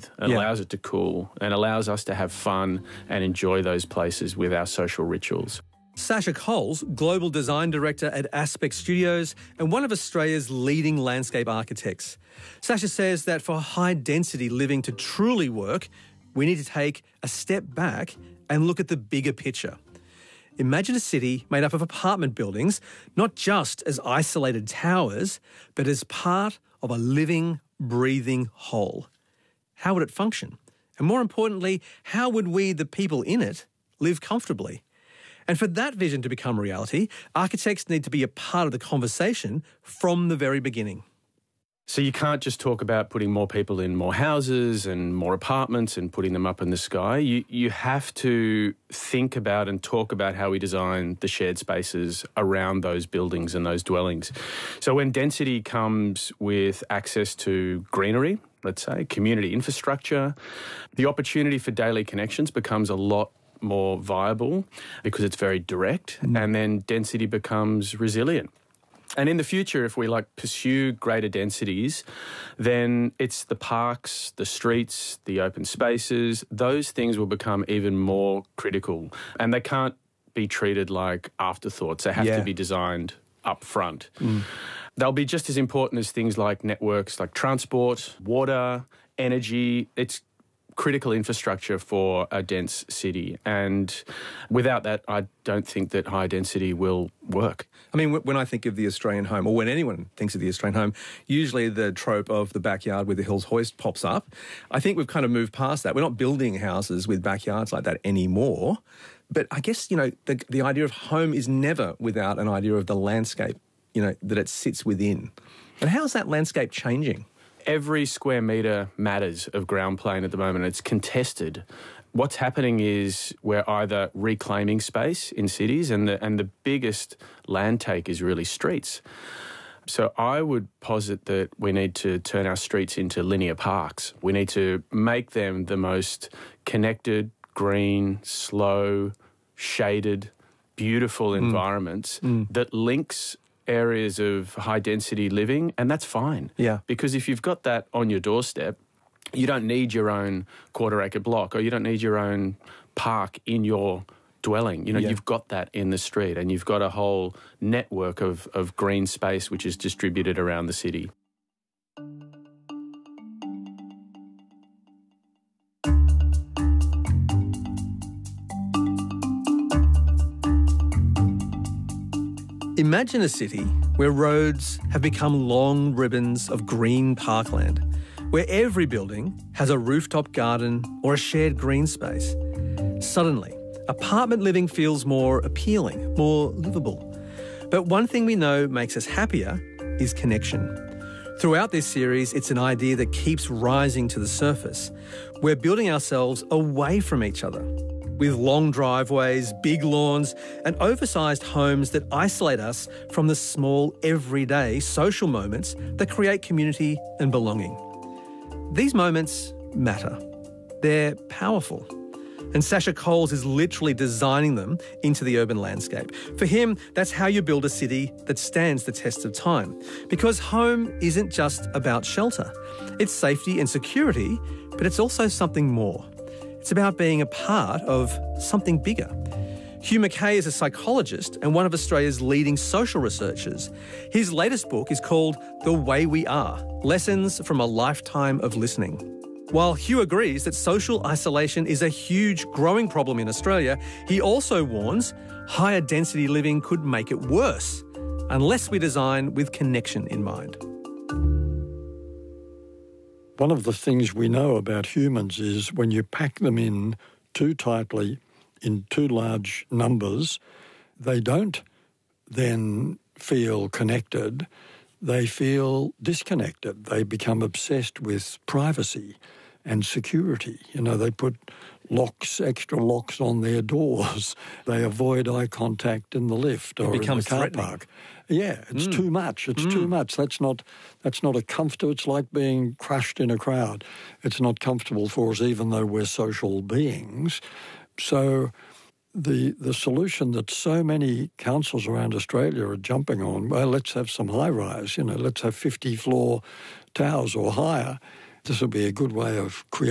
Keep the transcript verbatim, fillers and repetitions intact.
breathe, and Yeah. allows it to cool, and allows us to have fun and enjoy those places with our social rituals. Sasha Coles, Global Design Director at Aspect Studios and one of Australia's leading landscape architects. Sasha says that for high-density living to truly work, we need to take a step back and look at the bigger picture. Imagine a city made up of apartment buildings, not just as isolated towers, but as part of a living, breathing whole. How would it function? And more importantly, how would we, the people in it, live comfortably? And for that vision to become reality, architects need to be a part of the conversation from the very beginning. So you can't just talk about putting more people in more houses and more apartments and putting them up in the sky. You you have to think about and talk about how we design the shared spaces around those buildings and those dwellings. So when density comes with access to greenery, let's say, community infrastructure, the opportunity for daily connections becomes a lot more viable because it's very direct, mm. and then density becomes resilient. And in the future, if we like pursue greater densities, then it's the parks, the streets, the open spaces, those things will become even more critical. And they can't be treated like afterthoughts. They have yeah. to be designed up front. Mm. They'll be just as important as things like networks like transport, water, energy. It's critical infrastructure for a dense city. And without that, I don't think that high density will work. I mean, when I think of the Australian home, or when anyone thinks of the Australian home, usually the trope of the backyard with the hills hoist pops up. I think we've kind of moved past that. We're not building houses with backyards like that anymore. But I guess, you know, the, the idea of home is never without an idea of the landscape, you know, that it sits within. And how's that landscape changing? Every square metre matters of ground plane at the moment. It's contested. What's happening is we're either reclaiming space in cities, and the, and the biggest land take is really streets. So I would posit that we need to turn our streets into linear parks. We need to make them the most connected, green, slow, shaded, beautiful mm. environments mm. that links areas of high-density living, and that's fine. Yeah. Because if you've got that on your doorstep, you don't need your own quarter-acre block, or you don't need your own park in your dwelling. You know, yeah. you've got that in the street, and you've got a whole network of, of green space which is distributed around the city. Imagine a city where roads have become long ribbons of green parkland, where every building has a rooftop garden or a shared green space. Suddenly, apartment living feels more appealing, more livable. But one thing we know makes us happier is connection. Throughout this series, it's an idea that keeps rising to the surface. We're building ourselves away from each other, with long driveways, big lawns, and oversized homes that isolate us from the small, everyday social moments that create community and belonging. These moments matter. They're powerful. And Sasha Coles is literally designing them into the urban landscape. For him, that's how you build a city that stands the test of time. Because home isn't just about shelter. It's safety and security, but it's also something more. It's about being a part of something bigger. Hugh Mackay is a psychologist and one of Australia's leading social researchers. His latest book is called The Way We Are, Lessons from a Lifetime of Listening. While Hugh agrees that social isolation is a huge growing problem in Australia, he also warns higher density living could make it worse unless we design with connection in mind. One of the things we know about humans is when you pack them in too tightly, in too large numbers, they don't then feel connected. They feel disconnected. They become obsessed with privacy and security. You know, they put locks, extra locks on their doors. They avoid eye contact in the lift or in the car park. Yeah, it's mm. too much. It's mm. too much. That's not that's not a comfort. It's like being crushed in a crowd. It's not comfortable for us, even though we're social beings. So the the solution that so many councils around Australia are jumping on, well, let's have some high-rise, you know, let's have fifty-floor towers or higher. This will be a good way of creating